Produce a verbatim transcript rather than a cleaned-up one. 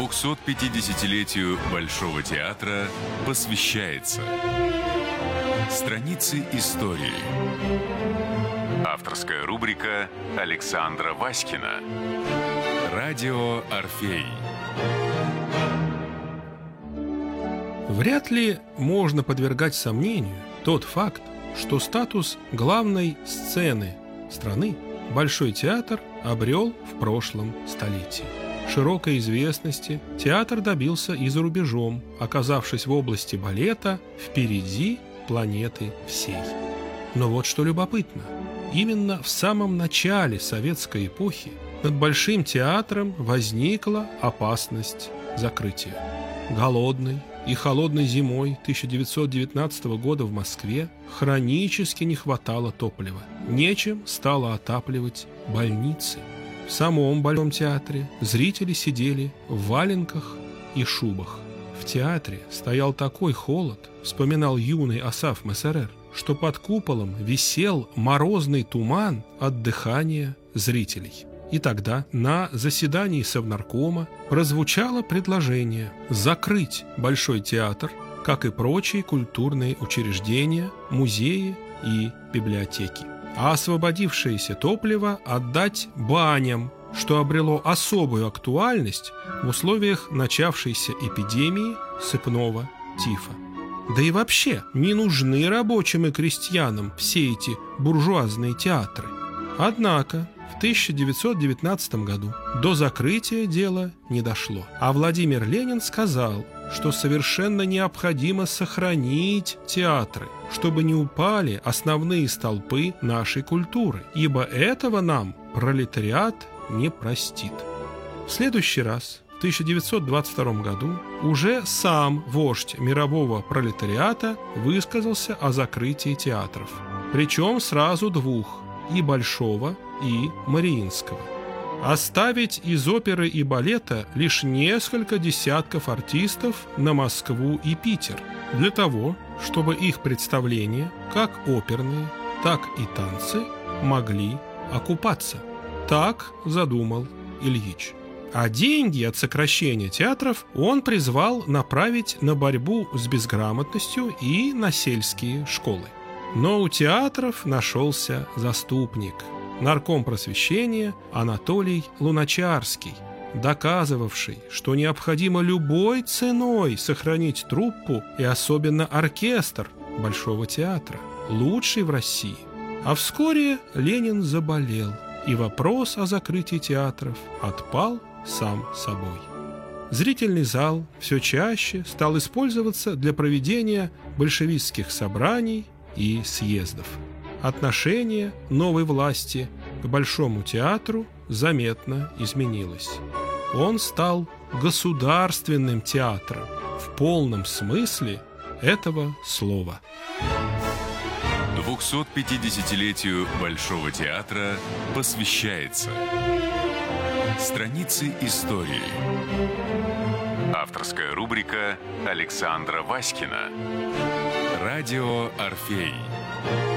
двухсот пятидесятилетию Большого театра посвящается страницы истории. Авторская рубрика Александра Васькина. Радио «Орфей». Вряд ли можно подвергать сомнению тот факт, что статус главной сцены страны Большой театр обрел в прошлом столетии. Широкой известности театр добился и за рубежом, оказавшись в области балета впереди планеты всей. Но вот что любопытно. Именно в самом начале советской эпохи над Большим театром возникла опасность закрытия. Голодной и холодной зимой тысяча девятьсот девятнадцатого года в Москве хронически не хватало топлива. Нечем стало отапливать больницы. В самом Большом театре зрители сидели в валенках и шубах. В театре стоял такой холод, вспоминал юный Асаф Мессерер, что под куполом висел морозный туман от дыхания зрителей. И тогда на заседании Совнаркома прозвучало предложение закрыть Большой театр, как и прочие культурные учреждения, музеи и библиотеки, а освободившееся топливо отдать баням, что обрело особую актуальность в условиях начавшейся эпидемии сыпного тифа. Да и вообще не нужны рабочим и крестьянам все эти буржуазные театры. Однако в тысяча девятьсот девятнадцатом году до закрытия дело не дошло, а Владимир Ленин сказал, что совершенно необходимо сохранить театры, чтобы не упали основные столпы нашей культуры, ибо этого нам пролетариат не простит. В следующий раз, в тысяча девятьсот двадцать втором году, уже сам вождь мирового пролетариата высказался о закрытии театров, причем сразу двух – и Большого, и Мариинского. Оставить из оперы и балета лишь несколько десятков артистов на Москву и Питер, для того, чтобы их представления, как оперные, так и танцы, могли окупаться. Так задумал Ильич. А деньги от сокращения театров он призвал направить на борьбу с безграмотностью и на сельские школы. Но у театров нашелся заступник – нарком просвещения Анатолий Луначарский, доказывавший, что необходимо любой ценой сохранить труппу и особенно оркестр Большого театра, лучший в России. А вскоре Ленин заболел, и вопрос о закрытии театров отпал сам собой. Зрительный зал все чаще стал использоваться для проведения большевистских собраний и съездов. Отношение новой власти к Большому театру заметно изменилось. Он стал государственным театром в полном смысле этого слова. двухсот пятидесятилетию Большого театра посвящается страницы истории. Авторская рубрика Александра Васькина. Радио «Орфей».